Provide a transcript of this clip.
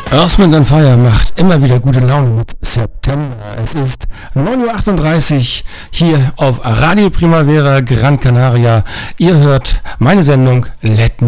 Earth, Wind & Fire macht immer wieder gute Laune mit September. Es ist 9.38 Uhr hier auf Radio Primavera Gran Canaria. Ihr hört meine Sendung Let Me